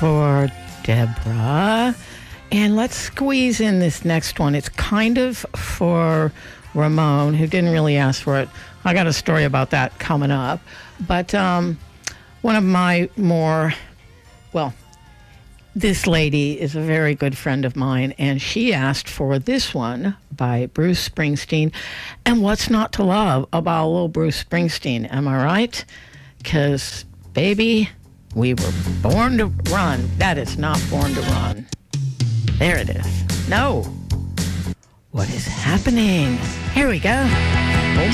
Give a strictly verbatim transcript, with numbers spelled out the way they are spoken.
for Deborah. And let's squeeze in this next one. It's kind of for Ramon, who didn't really ask for it. I got a story about that coming up. But um, one of my more, well, this lady is a very good friend of mine, and she asked for this one by Bruce Springsteen. And what's not to love about little Bruce Springsteen? Am I right? Because, baby, we were born to run. That is not born to run. There it is. No. What is happening? Here we go.